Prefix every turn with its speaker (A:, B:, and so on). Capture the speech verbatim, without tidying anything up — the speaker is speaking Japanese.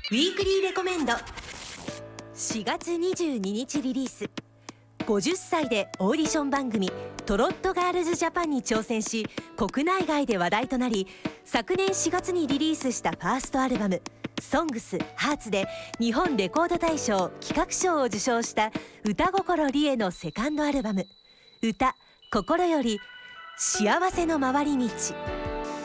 A: ウィークリーレコメンド。
B: しがつにじゅうににちリリース、ごじゅっさいでオーディション番組トロットガールズジャパンに挑戦し、国内外で話題となり、昨年しがつにリリースしたファーストアルバムソングスハーツで日本レコード大賞企画賞を受賞した歌心理恵のセカンドアルバム歌心より幸せの回り道。